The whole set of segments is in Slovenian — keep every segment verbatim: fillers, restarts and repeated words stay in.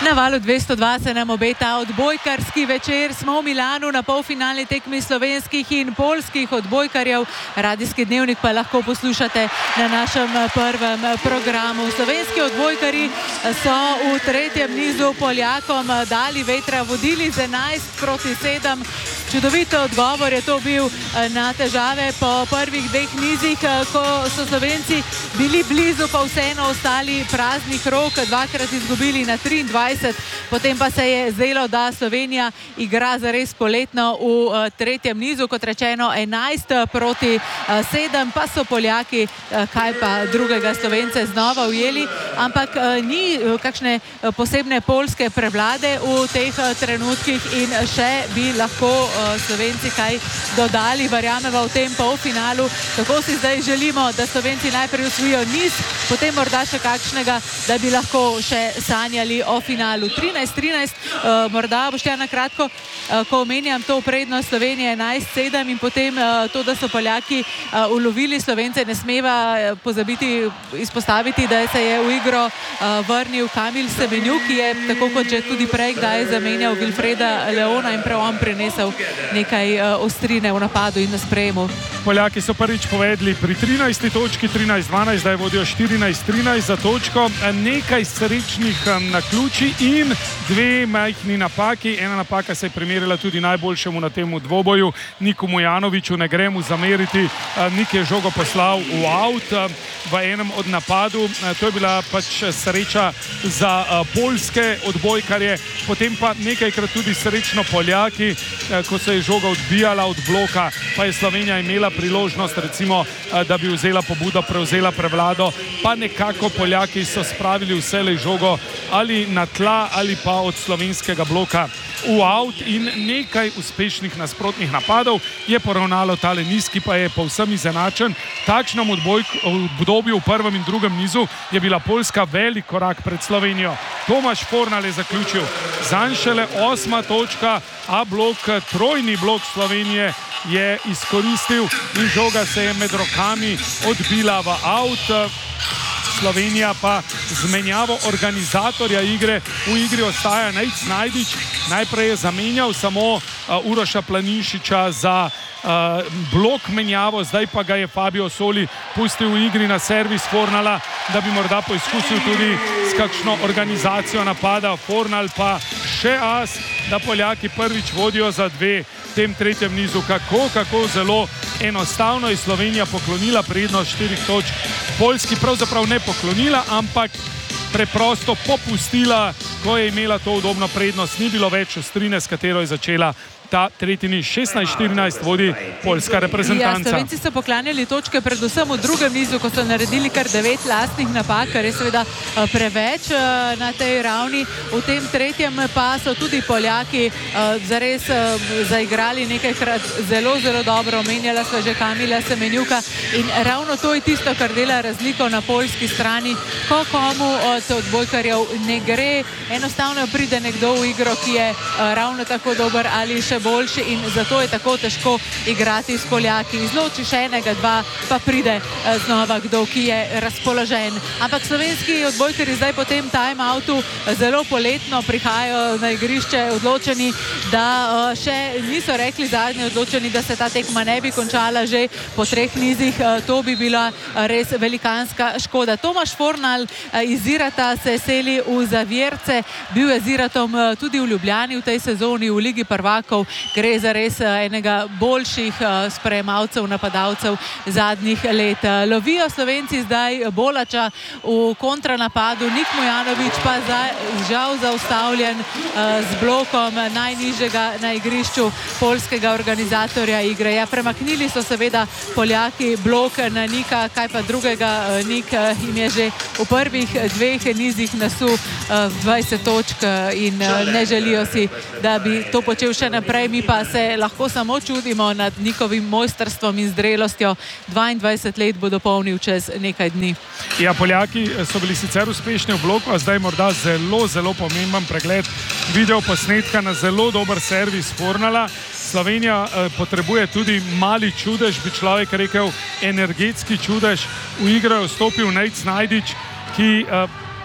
Na valu dvesto dva se nam obeta odbojkarski večer. Smo v Milanu na polfinalni tekmi slovenskih in poljskih odbojkarjev. Radijski dnevnik pa lahko poslušate na našem prvem programu. Slovenski odbojkarji so v tretjem nizu Poljakom dali vetra, vodili z enajst proti sedem. Čudovit odgovor je to bil na težave po prvih dveh nizih, ko so Slovenci bili blizu, pa vseeno ostali praznih rok, dvakrat izgubili na triindvajset, potem pa se je zdelo, da Slovenija igra zares poletno v tretjem nizu, kot rečeno enajst proti sedem, pa so Poljaki kaj pa drugega Slovence znova ujeli, ampak ni kakšne posebne poljske prevlade v teh trenutkih in še bi lahko Slovenci kaj dodali, verjameva v tem polfinalu. Tako si zdaj želimo, da Slovenci najprej osvojijo niz, potem morda še kakšnega, da bi lahko še sanjali o finalu. trinajst trinajst, uh, morda Boštjan na kratko, uh, ko omenjam to prednost Slovenije enajst sedem in potem uh, to, da so Poljaki uh, ulovili Slovence, ne smeva uh, pozabiti izpostaviti, da se je v igro uh, vrnil Kamil Semenjuk, ki je tako kot že tudi prej kdaj zamenjal Wilfreda Leona in prav on prinesel nekaj uh, ostrine v napadu in na sprejemu. Poljaki so prvič povedli pri trinajsti točki, trinajst dvanajst, zdaj vodijo štirinajst trinajst za točko. Nekaj srečnih naključij in dve majhni napaki. Ena napaka se je primerila tudi najboljšemu na temu dvoboju, Niku Mujanoviću, ne gre mu zameriti. Nik je žogo poslal v out v enem od napadu. To je bila pač sreča za poljske odbojkarje. Potem pa nekajkrat tudi srečno Poljaki, ko se je žoga odbijala od bloka, pa je Slovenija imela priložnost, recimo, da bi vzela pobudo, prevzela prevlado, pa nekako Poljaki so spravili vselej žogo ali na tla ali pa od slovenskega bloka v out in nekaj uspešnih nasprotnih napadov je poravnalo tale niz, ki pa je povsem izenačen. Takšnem obdobju v prvem in drugem nizu je bila Poljska velik korak pred Slovenijo. Tomaš Fornal je zaključil, zanj šele osma točka, a blok, trojni blok Slovenije je izkoristil in žoga se je med rokami odbila v out. Slovenija pa z menjavo organizatorja igre, v igri ostaja Nejc Najdič, najprej je zamenjal samo uh, Uroša Planinšiča za uh, blok menjavo, zdaj pa ga je Fabio Soli pustil v igri na servis Fornala, da bi morda poizkusil tudi s kakšno organizacijo napada. Fornal pa še as, da Poljaki prvič vodijo za dve v tem tretjem nizu. Kako, kako zelo enostavno je Slovenija poklonila prednost štirih točk. Poljski pravzaprav ne poklonila, ampak preprosto popustila, ko je imela to udobno prednost. Ni bilo več ostrine, s katero je začela ta tretji niz. šestnajst štirinajst vodi poljska reprezentanca. Ja, Slovenci so poklanjali točke predvsem v drugem nizu, ko so naredili kar devet lastnih napak, kar je seveda preveč na tej ravni. V tem tretjem pa so tudi Poljaki zares zaigrali nekajkrat zelo, zelo dobro. Omenjala sva že Kamila Semenjuka in ravno to je tisto, kar dela razliko na poljski strani, ko komu od odbojkarjev ne gre, enostavno pride nekdo v igro, ki je ravno tako dober ali še boljši in zato je tako težko igrati s Poljaki. Izloči še enega, dva, pa pride znova kdo, ki je razpoložen. Ampak slovenski odbojkarji zdaj po tem time-outu zelo poletno prihajajo na igrišče odločeni, da še niso rekli zadnji odločeni, da se ta tekma ne bi končala že po treh nizih. To bi bila res velikanska škoda. Tomaš Fornal iz Irata se seli v Zavjerce, bil je z Iratom tudi v Ljubljani v tej sezoni v Ligi prvakov. Gre za res enega boljših sprejemalcev, napadalcev zadnjih let. Lovijo Slovenci zdaj Bolača v kontranapadu, Nik Mujanović pa za, žal zaustavljen z blokom najnižjega na igrišču poljskega organizatorja igre. Ja, premaknili so seveda Poljaki blok na Nika, kaj pa drugega. Nik jim je že v prvih dveh nizih nasul dvajset točk in ne želijo si, da bi to počel še naprej. Mi pa se lahko samo čudimo nad njihovim mojstrstvom in zrelostjo. dvaindvajset let bo dopolnil čez nekaj dni. Ja, Poljaki so bili sicer uspešni v bloku, a zdaj morda zelo, zelo pomemben pregled video posnetka na zelo dober servis Fornala. Slovenija eh, potrebuje tudi mali čudež, bi človek rekel energetski čudež. V igro je vstopil Nejc Najdič, ki eh,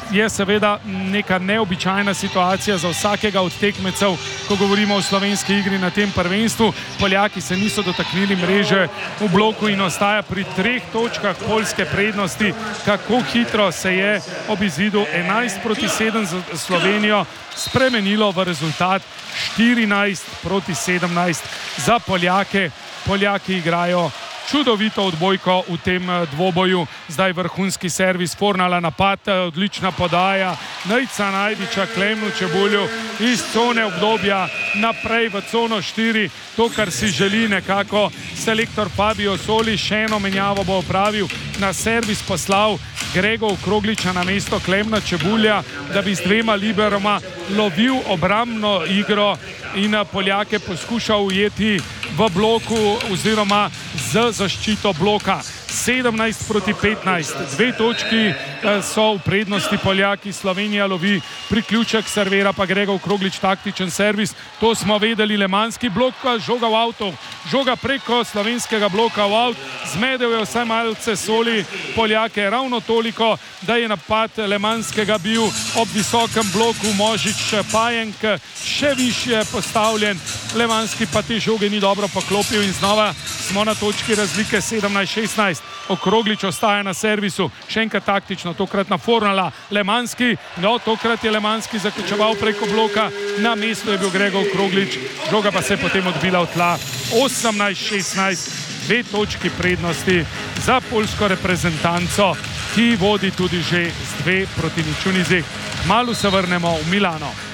je seveda neka neobičajna situacija za vsakega od tekmecev, ko govorimo o slovenski igri na tem prvenstvu. Poljaki se niso dotaknili mreže v bloku in ostaja pri treh točkah poljske prednosti. Kako hitro se je ob izidu enajst proti sedem za Slovenijo spremenilo v rezultat štirinajst proti sedemnajst za Poljake. Poljaki igrajo čudovito odbojko v tem dvoboju. Zdaj vrhunski servis Fornala, napad, odlična podaja Nejca Najdiča Klemnu Čebulju iz cone obdobja naprej v cono štiri. To, kar si želi nekako selektor Fabio Soli, še eno menjavo bo opravil, na servis poslal Gregov Krogliča na mesto Klemna Čebulja, da bi z dvema liberoma lovil obrambno igro in Poljake poskušal ujeti v bloku oziroma z zaščito bloka. sedemnajst proti petnajst, dve točki so v prednosti Poljaki, Slovenija lovi priključek, servira pa Gregov Kroglič, taktičen servis. To smo vedeli, lemanski blok, žoga v avto, žoga preko slovenskega bloka v avt, zmedel je vsaj malce Soli Poljake, ravno toliko, da je napad lemanskega bil ob visokem bloku Možič Pajenk še višje postavljen, lemanski pa te žoge ni dobro poklopil in znova smo na točki razlike sedemnajst šestnajst. Okroglič ostaja na servisu, še enkrat taktično, tokrat na Fornala, lemanski, no tokrat je lemanski zaključeval preko bloka, na mestu je bil Gregov Kroglič, žoga pa se je potem odbila v tla. osemnajst šestnajst, dve točki prednosti za poljsko reprezentanco, ki vodi tudi že z dve proti nič v nizih. Kmalu se vrnemo v Milano.